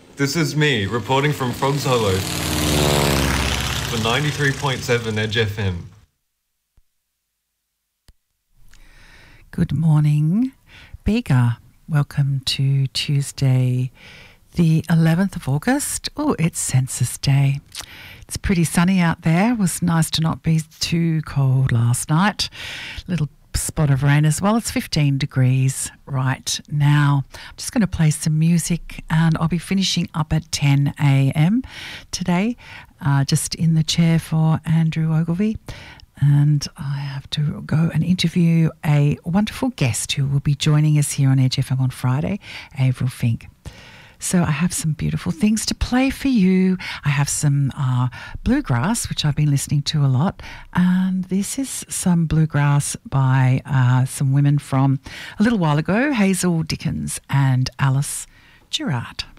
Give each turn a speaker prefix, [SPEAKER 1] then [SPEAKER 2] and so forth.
[SPEAKER 1] This is me reporting from Frogs Hollow for 93.7 Edge FM.
[SPEAKER 2] Good morning, Bega. Welcome to Tuesday, the 11th of August. Oh, it's Census Day. It's pretty sunny out there. It was nice to not be too cold last night. Little spot of rain as well. It's 15 degrees right now. I'm just going to play some music and I'll be finishing up at 10 a.m. today, just in the chair for Andrew Ogilvie. And I have to go and interview a wonderful guest who will be joining us here on Edge FM on Friday, Avril Fink. So I have some beautiful things to play for you. I have some bluegrass, which I've been listening to a lot. And this is some bluegrass by some women from a little while ago, Hazel Dickens and Alice Gerard.